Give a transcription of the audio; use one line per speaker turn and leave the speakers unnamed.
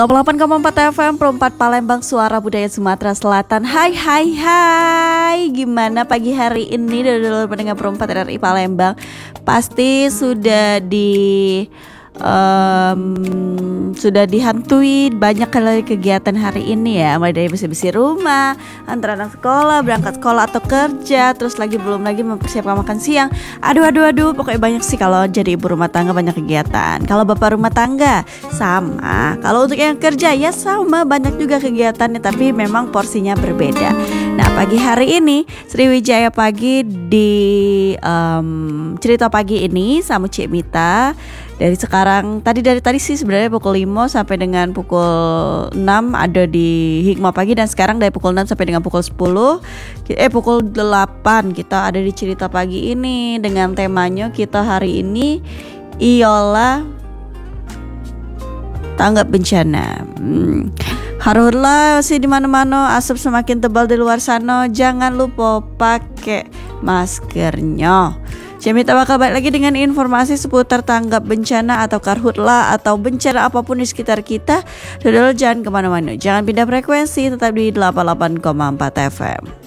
88,4 FM Perempat Palembang, suara budaya Sumatera Selatan. Hai hai hai, gimana pagi hari ini dulu pendengar Perempat RRI Palembang? Pasti sudah dihantui banyak kali kegiatan hari ini ya, mulai dari bersih-bersih rumah, antara anak sekolah, berangkat sekolah atau kerja, terus belum lagi mempersiapkan makan siang. Aduh, pokoknya banyak sih. Kalau jadi ibu rumah tangga banyak kegiatan. Kalau bapak rumah tangga sama. Kalau untuk yang kerja ya sama, banyak juga kegiatannya, tapi memang porsinya berbeda. Nah, pagi hari ini Sriwijaya Pagi di cerita pagi ini sama Cik Mita. Dari tadi sih sebenarnya pukul 5 sampai dengan pukul 6 ada di Hikmah Pagi, dan sekarang dari pukul 6 sampai dengan pukul 8 kita ada di cerita pagi ini dengan temanya kita hari ini ialah tanggap bencana. Harulah masih di mana-mana, asap semakin tebal di luar sana. Jangan lupa pakai maskernya. Cemita bakal balik lagi dengan informasi seputar tanggap bencana atau karhutlah atau bencana apapun di sekitar kita. Jangan kemana-mana, jangan pindah frekuensi, tetap di 88,4 FM.